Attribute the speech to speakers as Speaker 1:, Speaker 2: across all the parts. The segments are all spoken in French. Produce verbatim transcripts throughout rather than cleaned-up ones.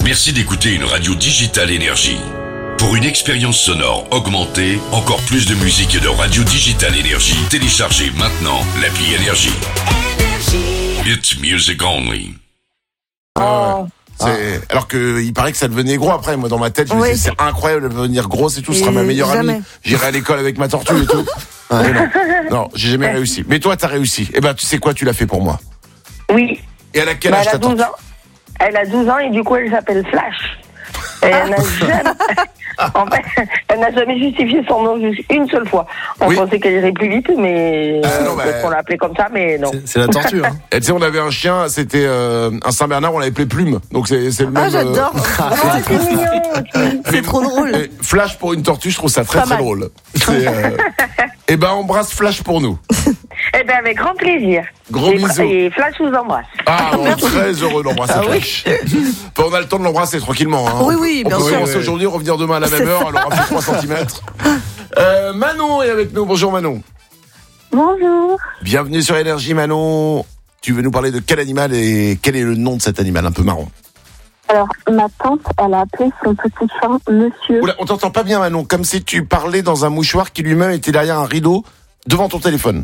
Speaker 1: Merci d'écouter une radio digitale Énergie. Pour une expérience sonore augmentée, encore plus de musique et de radio digitale Énergie, téléchargez maintenant l'appli Énergie. It's music only.
Speaker 2: Oh.
Speaker 3: C'est... Alors que il paraît que ça devenait gros après. Moi, dans ma tête, je me
Speaker 2: Oui.
Speaker 3: disais, c'est incroyable de devenir grosse et tout. Ce sera
Speaker 2: Et
Speaker 3: ma meilleure
Speaker 2: jamais.
Speaker 3: amie. J'irai à l'école avec ma tortue et tout. Mais non, non, j'ai jamais réussi. Mais toi, t'as réussi. Eh ben, tu sais quoi, tu l'as fait pour moi.
Speaker 2: Oui.
Speaker 3: Et à laquelle
Speaker 2: Bah,
Speaker 3: âge
Speaker 2: elle a
Speaker 3: t'attends?
Speaker 2: douze ans. Elle a douze ans et du coup, elle s'appelle Flash. Et elle n'a jamais... En fait, elle n'a jamais justifié son nom juste une seule fois. On
Speaker 3: Oui.
Speaker 2: pensait qu'elle irait plus vite, mais
Speaker 3: Ah, non, bah,
Speaker 2: on l'a appelée comme ça, mais non.
Speaker 4: C'est, c'est la tortue, hein.
Speaker 3: Et tu sais, on avait un chien, c'était euh, un Saint-Bernard, on l'avait appelé Plume. Donc c'est, c'est le même.
Speaker 5: Ah, j'adore.
Speaker 2: Oh, c'est mignon.
Speaker 5: C'est trop drôle.
Speaker 3: euh, Flash pour une tortue, je trouve ça très
Speaker 5: Pas
Speaker 3: très
Speaker 5: mal.
Speaker 3: drôle. C'est, euh... Eh ben, embrasse Flash pour nous.
Speaker 2: Eh bien, avec grand plaisir.
Speaker 3: Gros
Speaker 2: et,
Speaker 3: bisous.
Speaker 2: Et Flash vous embrasse.
Speaker 3: Ah, on est très heureux d'embrasser
Speaker 5: Ah oui.
Speaker 3: Flash. Enfin, on a le temps de l'embrasser tranquillement. Hein.
Speaker 5: Oui, oui, bien
Speaker 3: on peut
Speaker 5: sûr.
Speaker 3: commencer aujourd'hui, revenir demain à la même heure, elle aura fait trois centimètres. Euh, Manon est avec nous. Bonjour Manon.
Speaker 2: Bonjour.
Speaker 3: Bienvenue sur Énergie Manon. Tu veux nous parler de quel animal et quel est le nom de cet animal un peu marrant?
Speaker 6: Alors, ma tante, elle a appelé son petit chien Monsieur.
Speaker 3: Oula, on t'entend pas bien Manon, comme si tu parlais dans un mouchoir qui lui-même était derrière un rideau devant ton téléphone.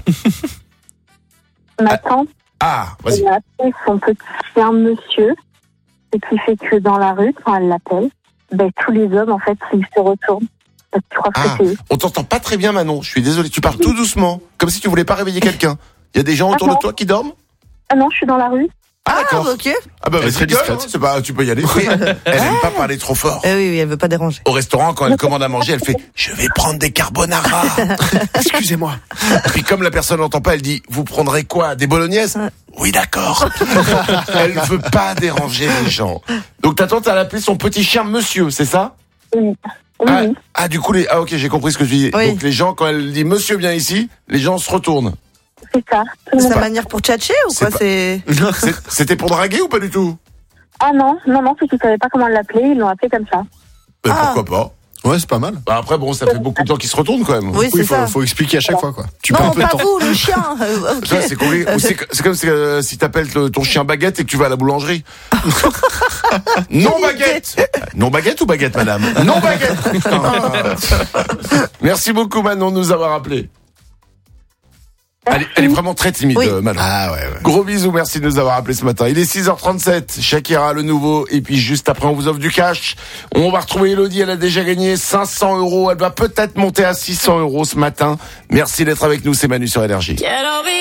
Speaker 6: Ma tante,
Speaker 3: Ah, vas-y.
Speaker 6: elle a appelé son petit chien Monsieur. Ce qui fait que dans la rue, quand elle l'appelle, ben, tous les hommes, en fait, ils se retournent. Parce qu'ils croient que
Speaker 3: Ah,
Speaker 6: c'est eux.
Speaker 3: on t'entend pas très bien Manon, je suis désolé, tu parles tout doucement, comme si tu voulais pas réveiller quelqu'un. Il y a des gens autour
Speaker 6: Ah,
Speaker 3: de
Speaker 6: non.
Speaker 3: toi qui dorment?
Speaker 6: Ah non, je suis dans la rue.
Speaker 3: Ah,
Speaker 5: Ah,
Speaker 3: d'accord.
Speaker 5: ok.
Speaker 3: Ah bah,
Speaker 4: Elle est très
Speaker 3: rigole,
Speaker 4: discrète.
Speaker 3: hein, c'est pas, tu peux y aller. Elle aime pas parler trop fort.
Speaker 5: Eh oui, oui, elle veut pas déranger.
Speaker 3: Au restaurant, quand elle commande à manger, elle fait « Je vais prendre des carbonara ». Excusez-moi. Puis comme la personne n'entend pas, elle dit « Vous prendrez quoi? Des bolognaises ?» Oui, d'accord. Elle veut pas déranger les gens. Donc ta tante, elle a appelé son petit chien Monsieur, c'est ça?
Speaker 6: Oui. Oui,
Speaker 3: Ah,
Speaker 6: oui.
Speaker 3: ah, du coup, les... ah ok, j'ai compris ce que tu dis.
Speaker 5: Oui.
Speaker 3: Donc les gens, quand elle dit « Monsieur, viens ici », les gens se retournent.
Speaker 6: C'est ça. Tout le
Speaker 5: C'est
Speaker 6: monde-
Speaker 5: sa manière pour tchatcher ou
Speaker 3: C'est
Speaker 5: quoi?
Speaker 3: pas-
Speaker 5: C'est.
Speaker 3: C'est- C'était pour draguer ou pas du tout?
Speaker 6: Ah non, non, non, c'est qu'ils savaient pas comment l'appeler, ils l'ont appelé comme ça.
Speaker 3: Ben,
Speaker 5: Ah.
Speaker 3: pourquoi pas?
Speaker 4: Ouais, c'est pas mal.
Speaker 3: Bah, après, bon, ça fait beaucoup de temps qu'ils se retournent quand même.
Speaker 5: Oui, c'est
Speaker 4: Oui, faut,
Speaker 5: ça.
Speaker 4: faut expliquer à chaque fois, quoi. Tu
Speaker 5: Non,
Speaker 4: prends un peu de
Speaker 5: pas
Speaker 4: temps.
Speaker 5: vous, le chien. Euh, ok.
Speaker 3: Ça, c'est compliqué. Ou c'est, c'est comme si, euh, si t'appelles le- ton chien Baguette et que tu vas à la boulangerie. Non Baguette. Non Baguette ou Baguette, madame? Non Baguette. Putain. Merci beaucoup, Manon, de nous avoir appelés. Elle, est- elle est vraiment très timide,
Speaker 5: Oui.
Speaker 3: euh, Manon.
Speaker 4: Ah ouais, ouais.
Speaker 3: Gros bisous, merci de nous avoir appelés ce matin. Il est six heures trente-sept, Shakira le nouveau, et puis juste après on vous offre du cash. On va retrouver Elodie, elle a déjà gagné cinq cents euros, elle va peut-être monter à six cents euros ce matin. Merci d'être avec nous, c'est Manu sur Énergie.